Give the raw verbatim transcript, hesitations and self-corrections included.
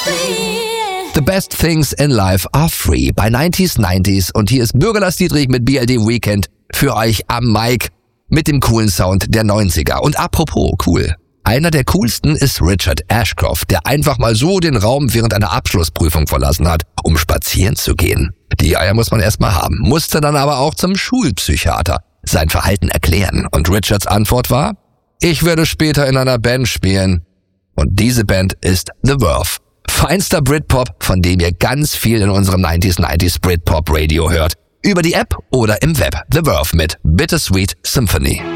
The best things in life are free bei nineties nineties und hier ist Bürger Lars Dietrich mit B L D Weekend für euch am Mic mit dem coolen Sound der neunziger. Und apropos cool, einer der coolsten ist Richard Ashcroft, der einfach mal so den Raum während einer Abschlussprüfung verlassen hat, um spazieren zu gehen. Die Eier muss man erstmal haben, musste dann aber auch zum Schulpsychiater sein Verhalten erklären. Und Richards Antwort war: Ich werde später in einer Band spielen. Und diese Band ist The Verve. Feinster Britpop, von dem ihr ganz viel in unserem nineties nineties Britpop Radio hört. Über die App oder im Web. The Verve mit Bittersweet Symphony.